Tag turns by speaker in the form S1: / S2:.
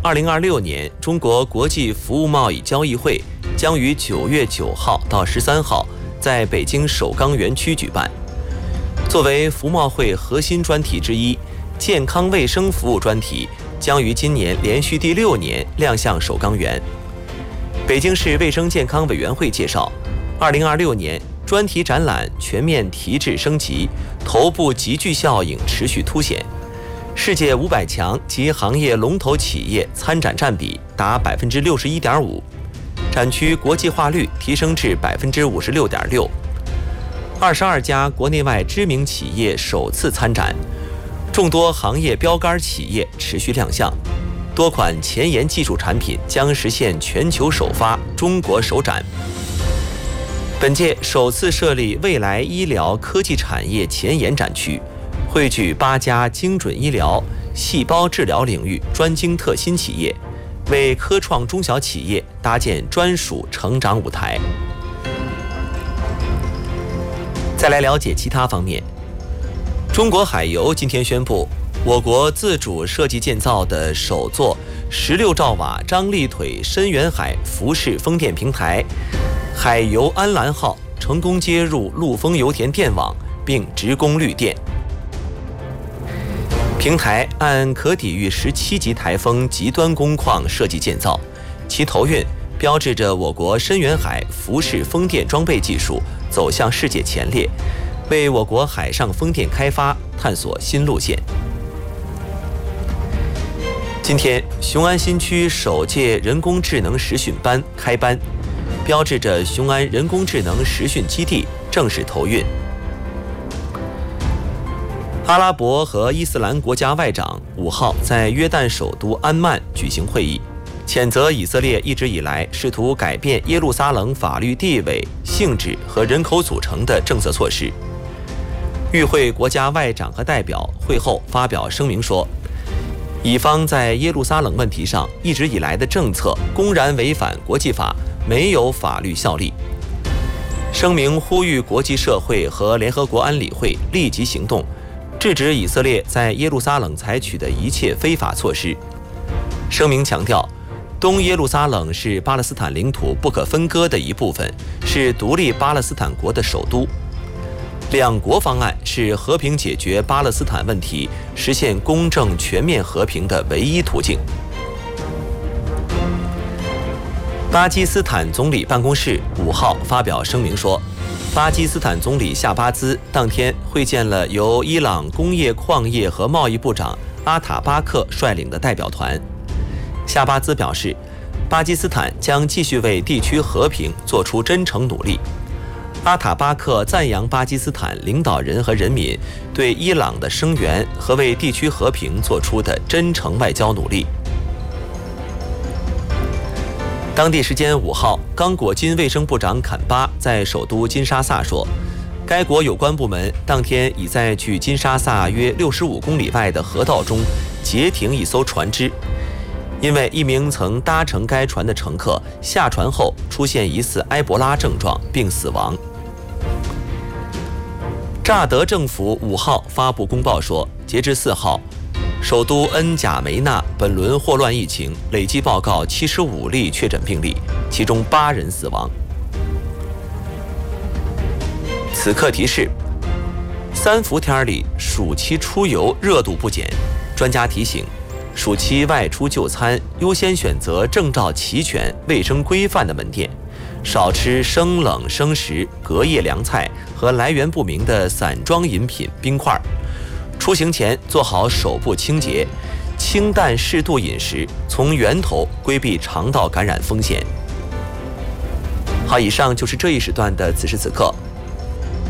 S1: 2026年中国国际服务贸易交易会将于9月9号到13号在北京首钢园区举办。作为服贸会核心专题之一，健康卫生服务专题将于今年连续第6年亮相首钢园。北京市卫生健康委员会介绍，2026年专题展览全面提质升级，头部集聚效应持续凸显，世界500强及行业龙头企业参展占比达61.5%，展区国际化率提升至56.6%，22家国内外知名企业首次参展，众多行业标杆企业持续亮相，多款前沿技术产品将实现全球首发、中国首展。本届首次设立未来医疗科技产业前沿展区，汇聚8家精准医疗、细胞治疗领域专精特新企业，为科创中小企业搭建专属成长舞台。再来了解其他方面，中国海油今天宣布，我国自主设计建造的首座16兆瓦张力腿深远海浮式风电平台海油安澜号成功接入陆丰油田电网，并直供绿电。平台按可抵御17级台风极端工况设计建造，其投运标志着我国深远海浮式风电装备技术走向世界前列，为我国海上风电开发探索新路线。今天，雄安新区首届人工智能实训班开班，标志着雄安人工智能实训基地正式投运。阿拉伯和伊斯兰国家外长5号在约旦首都安曼举行会议，谴责以色列一直以来试图改变耶路撒冷法律地位、性质和人口组成的政策措施。与会国家外长和代表会后发表声明说，以方在耶路撒冷问题上一直以来的政策公然违反国际法，没有法律效力。声明呼吁国际社会和联合国安理会立即行动，制止以色列在耶路撒冷采取的一切非法措施。声明强调，东耶路撒冷是巴勒斯坦领土不可分割的一部分，是独立巴勒斯坦国的首都。两国方案是和平解决巴勒斯坦问题、实现公正全面和平的唯一途径。巴基斯坦总理办公室5号发表声明说，巴基斯坦总理夏巴兹当天会见了由伊朗工业矿业和贸易部长阿塔巴克率领的代表团。夏巴兹表示，巴基斯坦将继续为地区和平做出真诚努力。阿塔巴克赞扬巴基斯坦领导人和人民对伊朗的声援和为地区和平做出的真诚外交努力。当地时间5号，刚果金卫生部长坎巴在首都金沙萨说，该国有关部门当天已在距金沙萨约65公里外的河道中截停一艘船只，因为一名曾搭乘该船的乘客下船后出现疑似埃博拉症状并死亡。乍得政府5号发布公报说，截至4号，首都恩贾梅纳本轮霍乱疫情累计报告75例确诊病例，其中8人死亡。此刻提示：3伏天里暑期出游热度不减，专家提醒，暑期外出就餐优先选择证照齐全、卫生规范的门店，少吃生冷生食、隔夜凉菜和来源不明的散装饮品、冰块。出行前做好手部清洁，清淡适度饮食，从源头规避肠道感染风险。好，以上就是这一时段的此时此刻。